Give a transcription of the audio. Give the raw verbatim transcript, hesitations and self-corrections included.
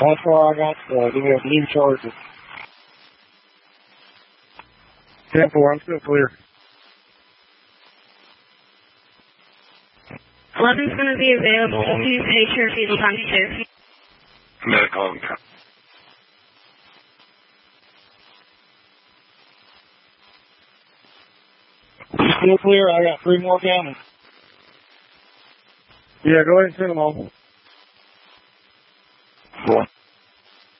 That's all I got today. Give me a new charger. ten four, I'm still clear. eleven's going to be available. Please make sure people time too. Medical. Still clear. I got three more coming. Yeah, go ahead and send them all. Cool.